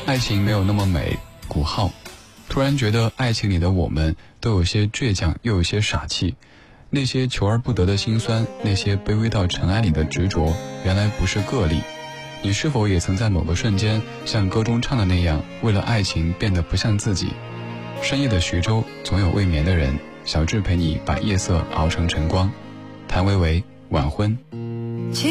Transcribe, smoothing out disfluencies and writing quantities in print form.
爱情没有那么美。古浩，突然觉得爱情里的我们都有些倔强，又有些傻气。那些求而不得的心酸，那些卑微到尘埃里的执着，原来不是个例。你是否也曾在某个瞬间像歌中唱的那样，为了爱情变得不像自己？深夜的徐州，总有未眠的人。小智陪你把夜色熬成晨光。谭维维，晚婚。